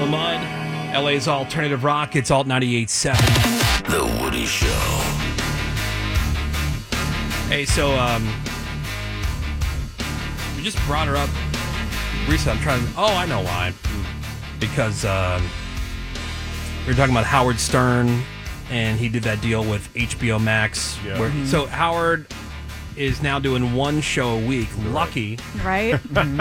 Mud, LA's alternative rock. It's Alt 98.7. The Woody Show. Hey, so we just brought her up recently. I'm trying to. Oh, I know why. Because we were talking about Howard Stern, and he did that deal with HBO Max. Yeah. So Howard is now doing one show a week. Lucky. Right?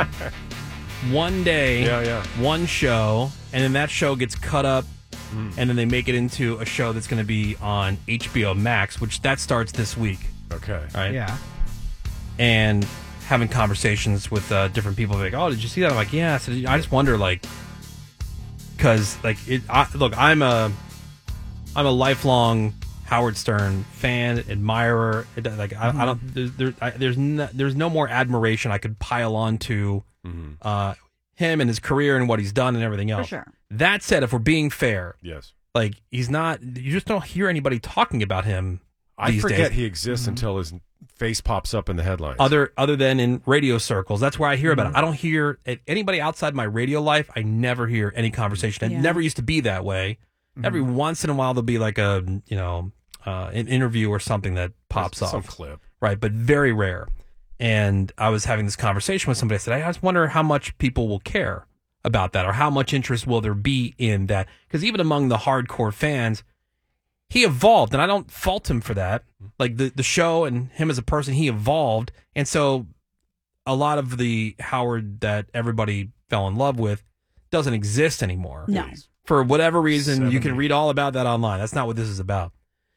One day, Yeah. one show, and then that show gets cut up, and then they make it into a show that's going to be on HBO Max, which that starts this week. Okay. Right? Yeah. And having conversations with different people, like, oh, did you see that? I'm like, yeah. So I just wonder, like, because, like, look, I'm a lifelong Howard Stern fan, admirer. I don't. There's no more admiration I could pile on to him and his career and what he's done and everything else. For sure. That said, if we're being fair, Yes. like, he's not. You just don't hear anybody talking about him. I these forget days. he exists until his face pops up in the headlines. Other than in radio circles. That's where I hear about it. I don't hear anybody outside my radio life. I never hear any conversation. It Yeah. never used to be that way. Every once in a while there'll be like an interview or something that pops Some off. clip. Right, but very rare. And I was having this conversation with somebody. I said, I just wonder how much people will care about that, or how much interest will there be in that? Because even among the hardcore fans, he evolved, and I don't fault him for that. Like the show and him as a person, he evolved. And so a lot of the Howard that everybody fell in love with doesn't exist anymore. No. For whatever reason, you 70. can read all about that online. That's not what this is about.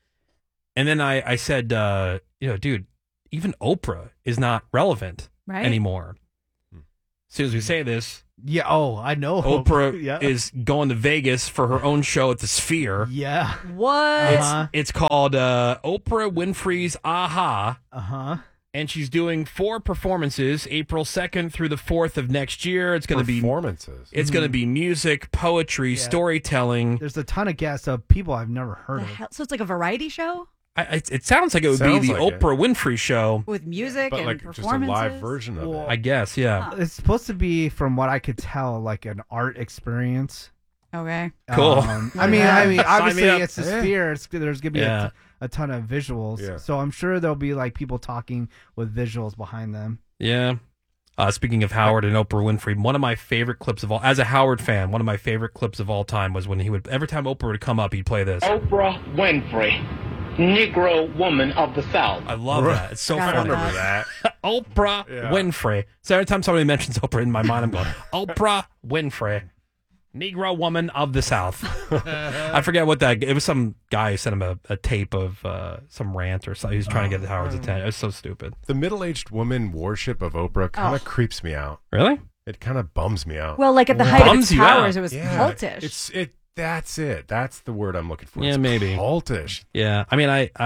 And then I said, dude, even Oprah is not relevant Right? anymore. As soon as we say this, Yeah. Oh, I know. Oprah yeah. is going to Vegas for her own show at the Sphere. Yeah. What? Uh-huh. It's called Oprah Winfrey's Aha, Uh-huh. and she's doing 4 performances, April 2nd through the 4th of next year. It's going to be Performances. It's going to be music, poetry, storytelling. There's a ton of guests of people I've never heard The of. hell? So it's like a variety show It sounds like it would be Sounds the like it. Oprah Winfrey show. with music But and like just a performances. live version of Well, it. I guess, yeah. It's supposed to be, from what I could tell, like an art experience. Okay. Cool. I mean, Sign obviously me up. it's the Sphere. There's gonna be Yeah. a ton of visuals, Yeah. so I'm sure there'll be like people talking with visuals behind them. Yeah. Speaking of Howard and Oprah Winfrey, one of my favorite clips of all, as a Howard fan, one of my favorite clips of all time was when he would, every time Oprah would come up, he'd play this. Oprah Winfrey, Negro woman of the South. I love that. It's so Forgot funny. about that. Oprah Yeah. Winfrey. So every time somebody mentions Oprah in my mind, I'm going, Oprah Winfrey, Negro woman of the South. I forget what that, it was some guy who sent him a tape of some rant or something. He was trying to get Howard's attention. It was so stupid. The middle-aged woman worship of Oprah kind of creeps me out. Really? It kind of bums me out. Well, like at the height of Bums its you out. powers, it was cultish. That's it. That's the word I'm looking for. Yeah, It's maybe. cultish. Yeah. I mean,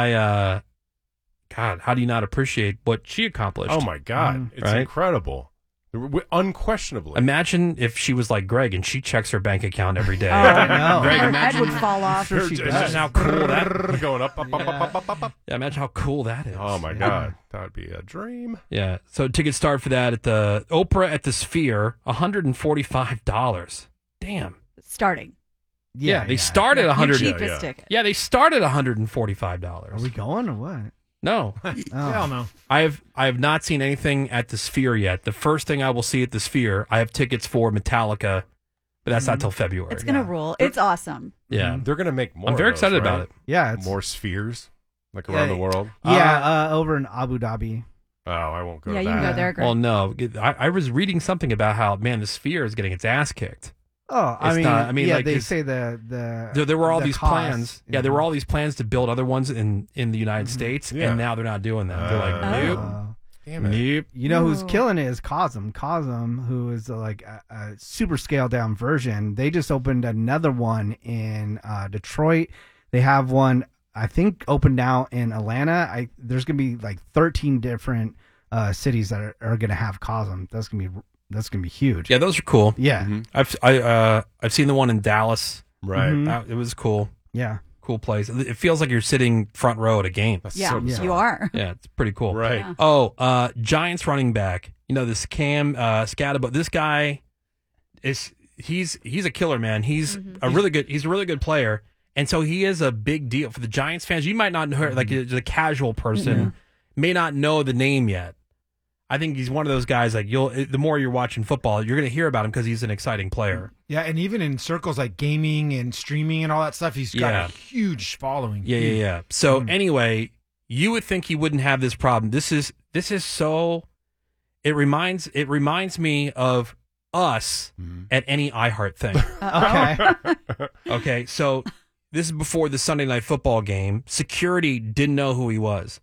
God, how do you not appreciate what she accomplished? Oh my God, it's Right? incredible. Unquestionably. Imagine if she was like Greg and she checks her bank account every day. Oh, I know. Greg, her head imagine, would fall off. Sure she It's does. just how cool that. going up, up. Yeah, imagine how cool that is. Oh my God, that would be a dream. Yeah. So tickets start for that at the Oprah at the Sphere, $145. Damn. Starting. Yeah, they start at Your 100. cheapest yeah. ticket. Yeah, they start at $145. Are we going or what? No, Oh. Hell no. I have not seen anything at the Sphere yet. The first thing I will see at the Sphere, I have tickets for Metallica, but that's not till February. It's going to rule. It's awesome. Yeah, They're gonna make more. I'm very of those, excited right? about it. Yeah, it's More spheres, like around the world. Yeah, over in Abu Dhabi. Oh, I won't go Yeah, to you that. can go there, Greg. Well, no, I was reading something about how the Sphere is getting its ass kicked. Oh, It's not- I mean, yeah, like, they it's- say the There were all the these cost, plans. Yeah, there were all these plans to build other ones in the United States, Yeah. and now they're not doing them. They're like, nope, Damn it. nope. You know who's No. killing it is Cosm. Cosm, who is like a super scaled down version. They just opened another one in Detroit. They have one, I think, opened now in Atlanta. There's gonna be like 13 different cities that are gonna have Cosm. That's gonna be huge. Yeah, those are cool. Yeah, I've seen the one in Dallas. Right. Mhm. It was cool. yeah. Cool place. It feels like you're sitting front row at a game. That's Yeah, so you bizarre. are. Yeah, it's pretty cool. Right. Yeah. Oh, Giants running back. You know, this Cam Scatterbo. This guy is he's a killer, man. He's a really good player, and so he is a big deal for the Giants fans. You might not know, like the casual person may not know the name yet. I think he's one of those guys like the more you're watching football, you're going to hear about him because he's an exciting player. Yeah, and even in circles like gaming and streaming and all that stuff, he's got a huge following. Yeah. So anyway, you would think he wouldn't have this problem. This is so. It reminds me of us at any iHeart thing. Okay. So this is before the Sunday Night Football game. Security didn't know who he was.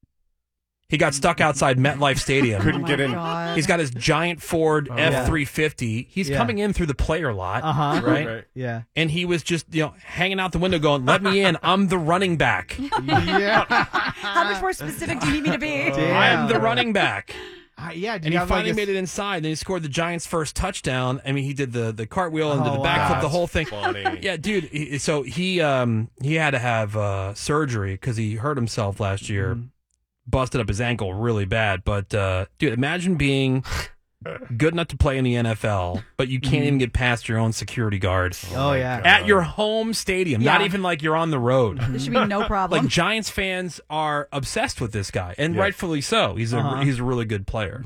He got stuck outside MetLife Stadium. Couldn't get in. God. He's got his giant Ford F-350. He's coming in through the player lot, right? Yeah. And he was just, hanging out the window going, "Let me in. I'm the running back. Yeah. How much more specific do you need me to be? I'm the running back." Yeah. And he finally made it inside. Then he scored the Giants' first touchdown. I mean, he did the cartwheel and did the backflip, the whole thing. Funny. Yeah, dude. He had to have surgery because he hurt himself last year. Busted up his ankle really bad. But, dude, imagine being good enough to play in the NFL, but you can't even get past your own security guard. Oh, yeah. At your home stadium. Yeah. Not even like you're on the road. There should be no problem. Like, Giants fans are obsessed with this guy, and rightfully so. He's a really good player.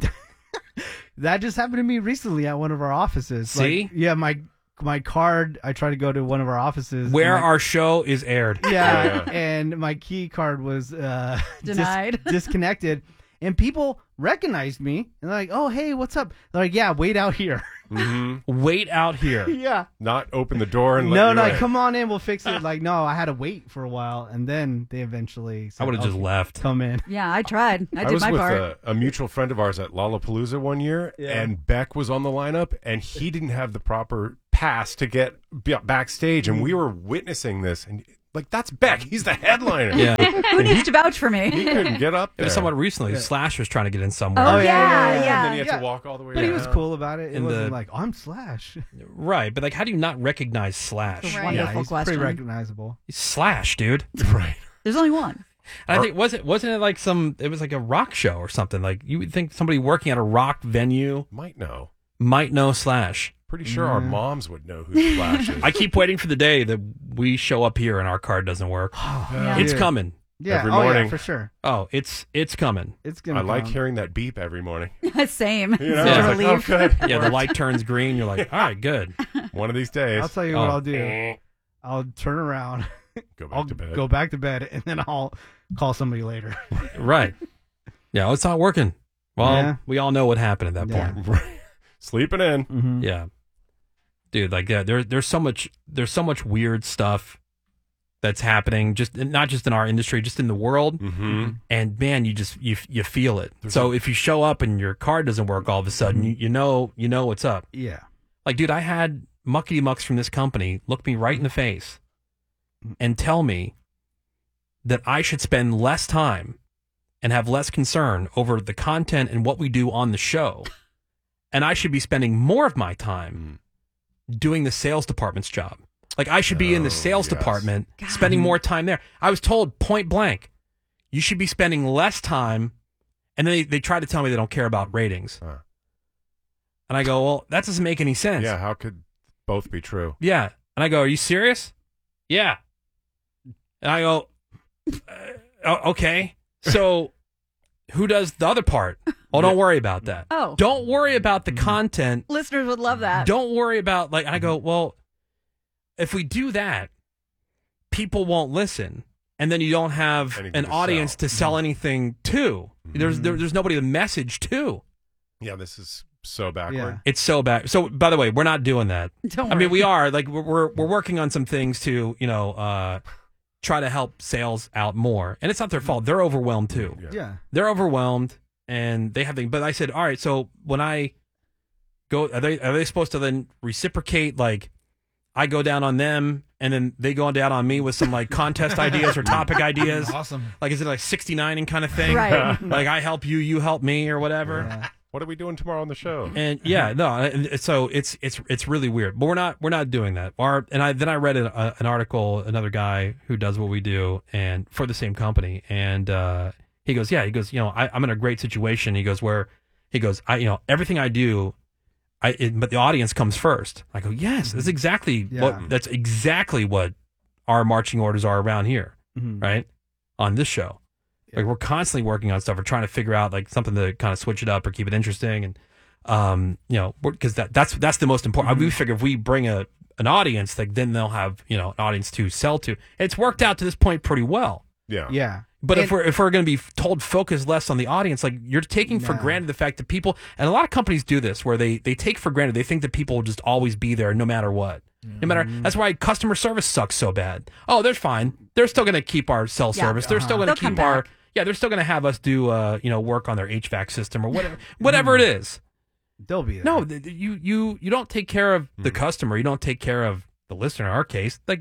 That just happened to me recently at one of our offices. See? My card, I tried to go to one of our offices. Where our show is aired. Yeah, and my key card was Denied. disconnected. And people recognized me. And they're like, "Oh, hey, what's up?" They're like, "Yeah, wait out here." Wait out here. Yeah. Not open the door and let No, you no, in. come on in, we'll fix it. Like, no, I had to wait for a while, and then they eventually said, I would have just "Okay, left. come in." Yeah, I tried. I I did was my with part. a mutual friend of ours at Lollapalooza one year, and Beck was on the lineup, and he didn't have the proper pass to get backstage, and we were witnessing this, and like, that's Beck. He's the headliner. Yeah. Who needs to vouch for me? He couldn't get up It there. was somewhat recently. Slash was trying to get in somewhere. Oh, yeah, yeah. And then he had Yeah. to walk all the way But he down. was cool about it. It In wasn't the- like, "Oh, I'm Slash." Right, but like, how do you not recognize Slash? Right. Yeah, Wonderful he's question. pretty recognizable. He's Slash, dude. Right. There's only one. And I think wasn't it like it was like a rock show or something? Like, you would think somebody working at a rock venue Might know. might know Slash. Pretty sure our moms would know who Slash is. I keep waiting for the day that we show up here and our card doesn't work. Yeah. It's Dude. coming. Yeah, Every oh, morning. yeah, for sure. Oh, it's coming. It's gonna. I like come. hearing that beep every morning. Same. You know, Yeah. it's like, oh, Relief. good. Yeah, the light turns green. You're like, all right, good. One of these days. I'll tell you what Oh. I'll do. I'll turn around. Go back I'll to bed. go back to bed, and then I'll call somebody later. Right. Yeah, it's not working. Well, Yeah. we all know what happened at that Yeah. point. Right. Sleeping in. Mm-hmm. Yeah. Dude, like, yeah, there's so much weird stuff that's happening, not just in our industry, just in the world. Mm-hmm. And man, you feel it. So if you show up and your card doesn't work all of a sudden, you know what's up. Yeah. Like, dude, I had muckety mucks from this company look me right in the face and tell me that I should spend less time and have less concern over the content and what we do on the show. And I should be spending more of my time doing the sales department's job. Like, I should be in the sales department, spending more time there. I was told point blank, you should be spending less time. And then they try to tell me they don't care about ratings. And I go, well, that doesn't make any sense. Yeah, how could both be true? Yeah. And I go, are you serious? Yeah. And I go, okay. So who does the other part? Oh, don't worry about that. Oh. Don't worry about the content. Listeners would love that. Don't worry about, like, and I go, well, if we do that, people won't listen. And then you don't have Anything an to audience sell. to sell anything to. There's nobody to message to. Yeah, this is so backward. It's so bad. So, by the way, we're not doing that. Don't I mean, worry. we are. Like, we're working on some things to, try to help sales out more. And it's not their fault. They're overwhelmed, too. Yeah. They're overwhelmed, and they have things. But I said, all right, so when I go, are they supposed to then reciprocate? Like, I go down on them, and then they go down on me with some, like, contest ideas or topic ideas. Awesome. Like, is it like 69ing kind of thing? Right. Like, I help you, you help me, or whatever. Yeah. What are we doing tomorrow on the show? And yeah, no, and so it's really weird, but we're not doing that. Then I read an article, another guy who does what we do, and for the same company, and he goes, I'm in a great situation. He goes, everything I do, but the audience comes first. I go, yes, that's exactly what our marching orders are around here, right? On this show. Like we're constantly working on stuff. We're trying to figure out like something to kind of switch it up or keep it interesting. And, because that's the most important. We figure if we bring an audience, like then they'll have, an audience to sell to. It's worked out to this point pretty well. Yeah. Yeah. But if we're going to be told focus less on the audience, like you're taking for granted the fact that people, and a lot of companies do this where they take for granted, they think that people will just always be there no matter what. No matter, that's why customer service sucks so bad. Oh, they're fine. They're still going to keep our cell service. They're still going to keep our, they're still going to have us do, work on their HVAC system or whatever it is. They'll be there. No, you don't take care of the customer. You don't take care of the listener. In our case, like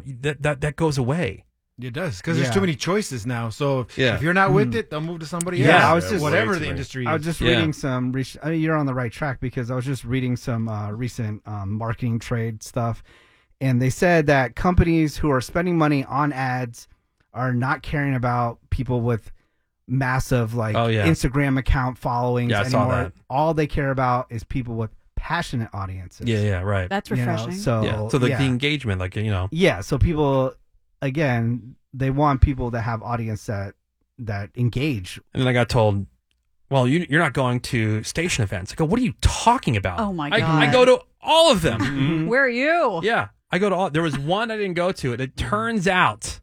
that goes away. It does, because there's too many choices now. So if you're not with it, they'll move to somebody else. Yeah, I was just whatever the industry is. I was just reading some. You're on the right track because I was just reading some recent marketing trade stuff, and they said that companies who are spending money on ads are not caring about people with massive Instagram account followings I anymore. saw that. All they care about is people with passionate audiences. Yeah, right. That's refreshing. So the engagement, Yeah, so people, again, they want people that have audience that engage. And then I got told, well, you're not going to station events. I go, what are you talking about? Oh, my God. I go to all of them. Where are you? Yeah, I go to all. There was one I didn't go to. And it turns out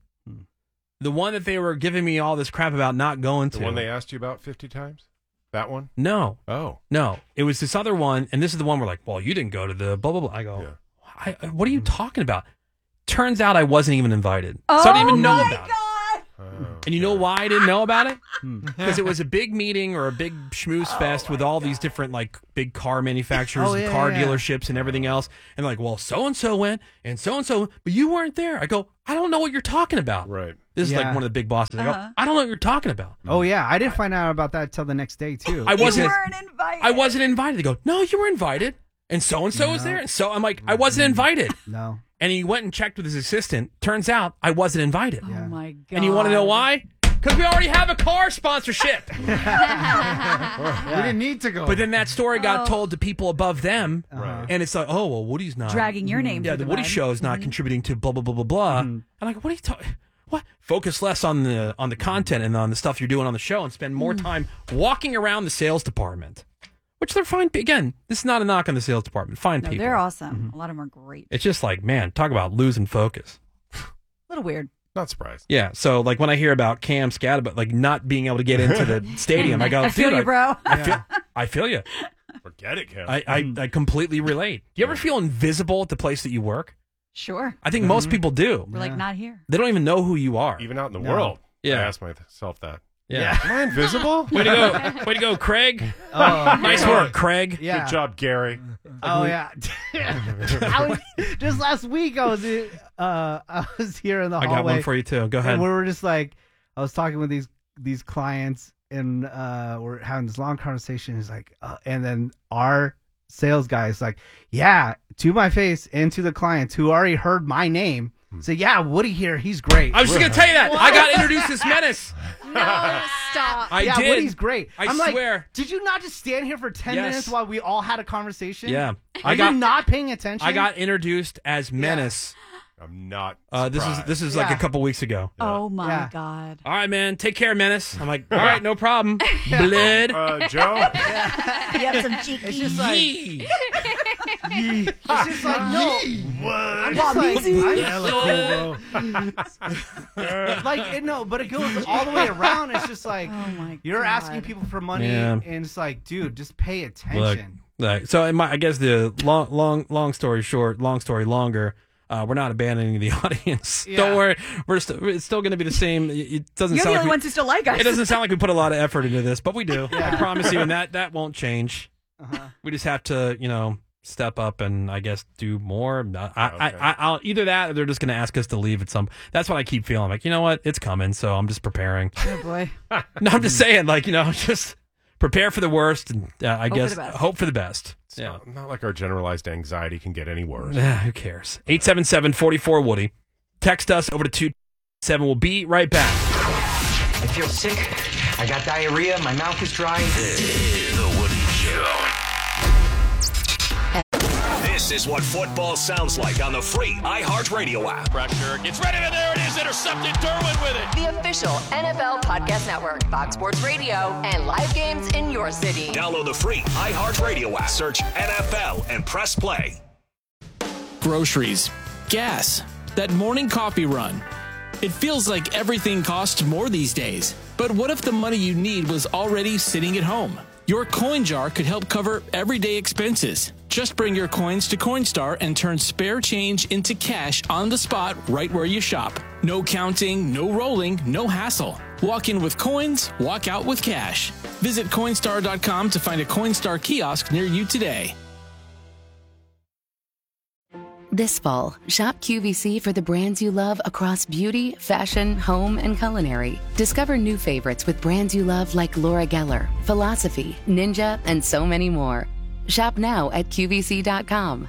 the one that they were giving me all this crap about not going to. The one they asked you about 50 times? That one? No. Oh. No. It was this other one, and this is the one where like, well, you didn't go to the blah, blah, blah. I go, what are you talking about? Turns out I wasn't even invited. So I didn't even know about it. And you know why I didn't know about it? Because it was a big meeting or a big schmooze fest with all these different like big car manufacturers and car dealerships and everything else. And like, well, so-and-so went and so-and-so, but you weren't there. I go, I don't know what you're talking about. Right. This is like one of the big bosses. I go, I don't know what you're talking about. Oh, yeah. I didn't find out about that till the next day, too. You weren't invited. I wasn't invited. They go, no, you were invited. And so-and-so was there. And so I'm like, I wasn't invited. No. And he went and checked with his assistant. Turns out I wasn't invited. Oh, my God. And you want to know why? Because we already have a car sponsorship. We didn't need to go. But then that story got told to people above them. Right. And it's like, oh, well, Woody's not. Dragging your name Yeah, through the the Woody mud. show is not contributing to blah, blah, blah, blah, blah. And I'm like, what are you talking? What? Focus less on the content and on the stuff you're doing on the show and spend more time walking around the sales department. Which they're fine. Again, this is not a knock on the sales department. Fine people. They're awesome. A lot of them are great. It's just like, man, talk about losing focus. A little weird. Not surprised. Yeah. So, like, when I hear about Cam Scadaba, like, not being able to get into the stadium, I go, I feel dude, you, bro. I feel you. Forget it, Cam. I completely relate. Do you ever feel invisible at the place that you work? Sure. I think most people do. We're like, not here. They don't even know who you are. Even out in the world. Yeah. I ask myself that. Yeah. Am I invisible? Way to go, Craig. Nice work, Craig. Yeah. Good job, Gary. Oh, yeah. Just last week, I was here in the hallway. I got one for you, too. Go ahead. And we were just like, I was talking with these clients, and we're having this long conversation. He's like, and then our sales guy is like, yeah, to my face and to the clients who already heard my name. So, yeah, Woody here. He's great. I was just going to tell you that. I got introduced as Menace. No, stop. I yeah, did. Woody's great. I'm swear. like, did you not just stand here for 10 Yes. minutes while we all had a conversation? Yeah. Are you not paying attention? I got introduced as Menace. I'm not This is like a couple weeks ago. Oh, my God. All right, man. Take care, Menace. I'm like, all right, no problem. Blood. Joe? You have some cheeky. It's just like, Yee. it's just like, no. I'm just like, no, but it goes all the way around. It's just like, Oh, my you're God. asking people for money, Yeah. and it's like, dude, just pay attention. Look, so I guess the long story short, long story longer. We're not abandoning the audience. Yeah. Don't worry. It's still going to be the same. It doesn't You're sound the like only ones who still like us. it doesn't sound like we put a lot of effort into this, but we do. I promise you, and that won't change. We just have to, step up and I guess do more. I'll either that or they're just going to ask us to leave at some. That's what I keep feeling like. You know what? It's coming, so I'm just preparing. Oh, boy. No, I'm just saying, just prepare for the worst and I guess for the best. hope for the best. Yeah. Not like our generalized anxiety can get any worse. Who cares? 877-44-WOODY. Text us over to 277. We'll be right back. I feel sick. I got diarrhea. My mouth is dry. The Woody Show. This is what football sounds like on the free iHeartRadio app. Pressure gets ready, and there it is, intercepted. Derwin with it. The official NFL Podcast Network, Fox Sports Radio, and live games in your city. Download the free iHeartRadio app. Search NFL and press play. Groceries, gas, that morning coffee run. It feels like everything costs more these days. But what if the money you need was already sitting at home? Your coin jar could help cover everyday expenses. Just bring your coins to Coinstar and turn spare change into cash on the spot right where you shop. No counting, no rolling, no hassle. Walk in with coins, walk out with cash. Visit Coinstar.com to find a Coinstar kiosk near you today. This fall, shop QVC for the brands you love across beauty, fashion, home, and culinary. Discover new favorites with brands you love like Laura Geller, Philosophy, Ninja, and so many more. Shop now at QVC.com.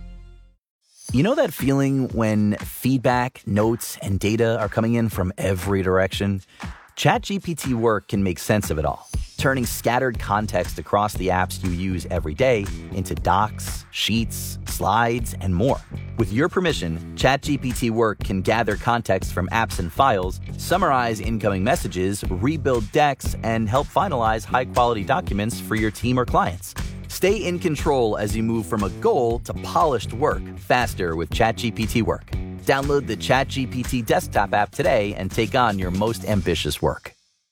You know that feeling when feedback, notes, and data are coming in from every direction? ChatGPT Work can make sense of it all, turning scattered context across the apps you use every day into docs, sheets, slides, and more. With your permission, ChatGPT Work can gather context from apps and files, summarize incoming messages, rebuild decks, and help finalize high-quality documents for your team or clients. Stay in control as you move from a goal to polished work faster with ChatGPT Work. Download the ChatGPT desktop app today and take on your most ambitious work.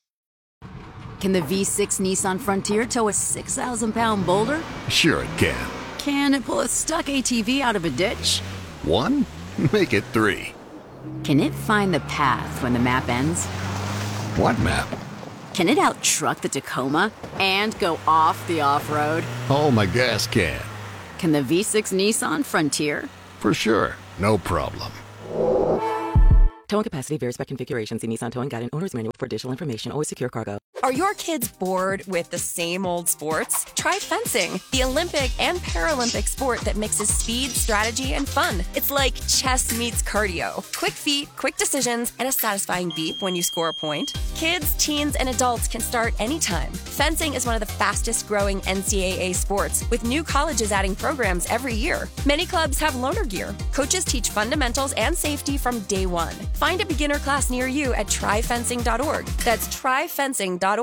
Can the V6 Nissan Frontier tow a 6,000-pound boulder? Sure it can. Can it pull a stuck ATV out of a ditch? 1? Make it 3. Can it find the path when the map ends? What map? Can it out-truck the Tacoma and go off the off-road? Oh, my gas can. Can the V6 Nissan Frontier? For sure. No problem. Towing capacity varies by configuration. See Nissan Towing Guide and Owner's Manual for additional information. Always secure cargo. Are your kids bored with the same old sports? Try fencing, the Olympic and Paralympic sport that mixes speed, strategy, and fun. It's like chess meets cardio. Quick feet, quick decisions, and a satisfying beep when you score a point. Kids, teens, and adults can start anytime. Fencing is one of the fastest growing NCAA sports, with new colleges adding programs every year. Many clubs have loaner gear. Coaches teach fundamentals and safety from day one. Find a beginner class near you at tryfencing.org. That's tryfencing.org.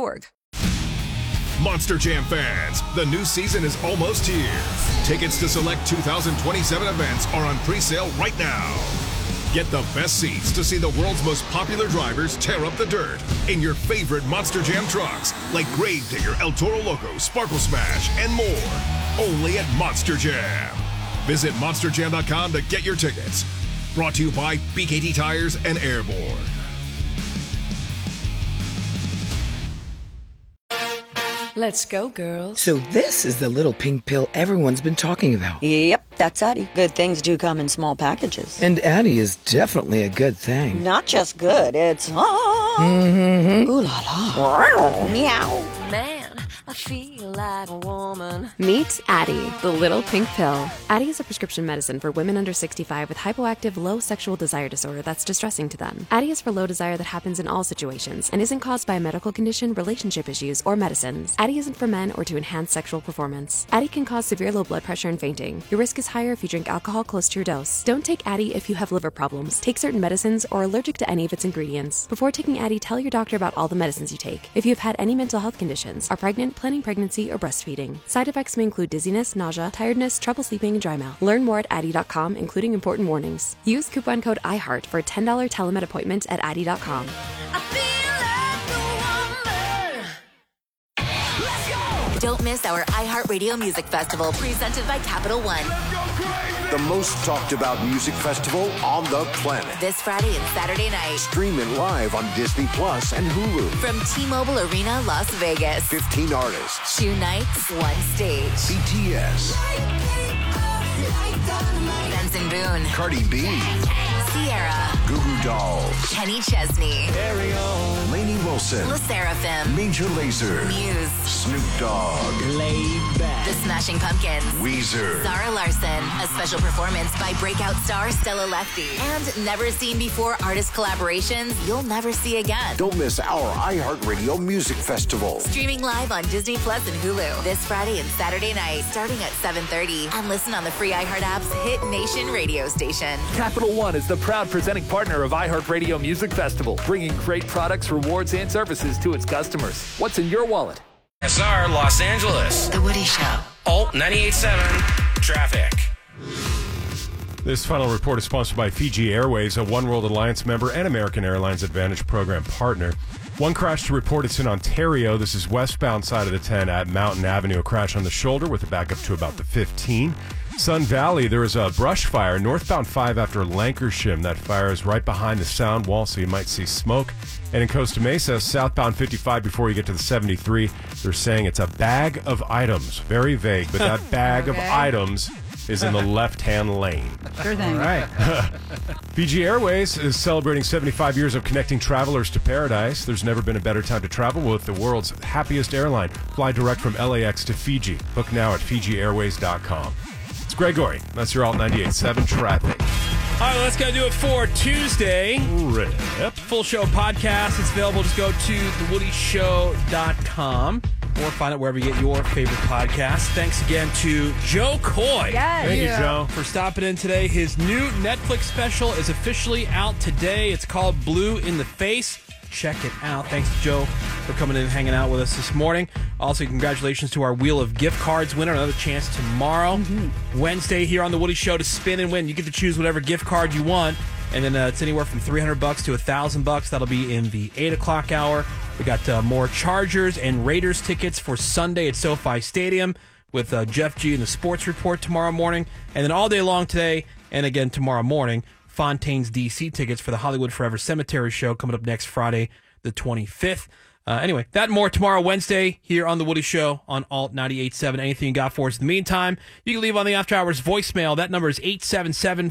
Monster Jam fans, the new season is almost here. Tickets to select 2027 events are on pre-sale right now. Get the best seats to see the world's most popular drivers tear up the dirt in your favorite Monster Jam trucks, like Gravedigger, El Toro Loco, Sparkle Smash, and more. Only at Monster Jam. Visit monsterjam.com to get your tickets. Brought to you by BKT Tires and Airborne. Let's go, girls. So this is the little pink pill everyone's been talking about. Yep, that's Addie. Good things do come in small packages. And Addie is definitely a good thing. Not just good, it's ooh la la. Meow. Man, I feel like a woman. Meet Addie, the little pink pill. Addie is a prescription medicine for women under 65 with hypoactive low sexual desire disorder that's distressing to them. Addie is for low desire that happens in all situations and isn't caused by a medical condition, relationship issues, or medicines. Addie isn't for men or to enhance sexual performance. Addie can cause severe low blood pressure and fainting. Your risk is higher if you drink alcohol close to your dose. Don't take Addie if you have liver problems, take certain medicines, or are allergic to any of its ingredients. Before taking Addie, tell your doctor about all the medicines you take. If you have had any mental health conditions, are pregnant, planning pregnancy, or breastfeeding. Side effects may include dizziness, nausea, tiredness, trouble sleeping, and dry mouth. Learn more at Addie.com, including important warnings. Use coupon code IHEART for a $10 telemed appointment at Addie.com. Don't miss our iHeartRadio Music Festival, presented by Capital One. The most talked about music festival on the planet. This Friday and Saturday night. Stream it live on Disney Plus and Hulu. From T-Mobile Arena, Las Vegas. 15 artists. 2 nights, 1 stage. BTS. Jason Boone, Cardi B, Sierra, Goo Goo Dolls, Kenny Chesney, Lainey Wilson, La Seraphim, Major Lazer, Muse, Snoop Dogg, The Smashing Pumpkins, Weezer, Zara Larson, a special performance by breakout star Stella Lefty, and never seen before artist collaborations you'll never see again. Don't miss our iHeartRadio Music Festival. Streaming live on Disney Plus and Hulu this Friday and Saturday night, starting at 7:30, and listen on the free iHeart app's Hit Nation radio station. Capital One is the proud presenting partner of iHeartRadio Music Festival, bringing great products, rewards, and services to its customers. What's in your wallet? SR Los Angeles. The Woody Show. Alt 98.7 Traffic. This final report is sponsored by Fiji Airways, a One World Alliance member and American Airlines Advantage program partner. One crash to report. It's in Ontario. This is westbound side of the 10 at Mountain Avenue. A crash on the shoulder with a backup to about the 15. Sun Valley, there is a brush fire northbound 5 after Lancashire. That fire is right behind the sound wall, so you might see smoke. And in Costa Mesa, southbound 55 before you get to the 73, they're saying it's a bag of items. Very vague, but that bag of items is in the left-hand lane. Sure thing. All right. Fiji Airways is celebrating 75 years of connecting travelers to paradise. There's never been a better time to travel with the world's happiest airline. Fly direct from LAX to Fiji. Book now at FijiAirways.com. It's Gregory. That's your Alt 98.7 Traffic. All right, let's go do it for Tuesday. Yep. Full show podcast. It's available. Just go to thewoodyshow.com or find it wherever you get your favorite podcast. Thanks again to Joe Coy. Yes. Thank you, Joe. For stopping in today. His new Netflix special is officially out today. It's called Blue in the Face. Check it out. Thanks to Joe for coming in and hanging out with us this morning. Also, congratulations to our Wheel of Gift Cards winner. Another chance tomorrow, Wednesday, here on The Woody Show to spin and win. You get to choose whatever gift card you want. And then it's anywhere from $300 to $1,000. That'll be in the 8 o'clock hour. We got more Chargers and Raiders tickets for Sunday at SoFi Stadium with Jeff G. and the Sports Report tomorrow morning. And then all day long today and again tomorrow morning, Fontaine's DC tickets for the Hollywood Forever Cemetery show coming up next Friday, the 25th. Anyway, that and more tomorrow, Wednesday, here on The Woody Show on Alt 98.7. Anything you got for us in the meantime, you can leave on the After Hours voicemail. That number is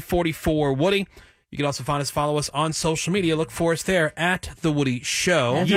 877-44-WOODY. You can also follow us on social media. Look for us there at The Woody Show.